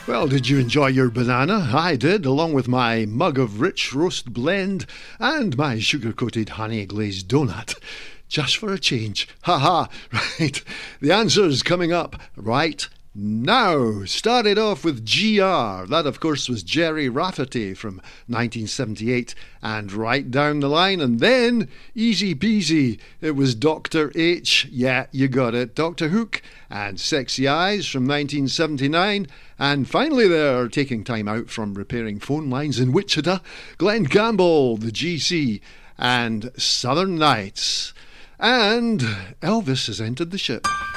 Well, did you enjoy your banana? I did, along with my mug of rich roast blend and my sugar-coated honey-glazed donut. Just for a change. Ha-ha. Right. The answer's coming up right now. Started off with GR. That, of course, was Gerry Rafferty from 1978 and right down the line. And then, easy peasy, it was Dr. H. Yeah, you got it. Dr. Hook and Sexy Eyes from 1979. And finally there, taking time out from repairing phone lines in Wichita, Glenn Campbell, the GC, and Southern Nights. And Elvis has entered the ship.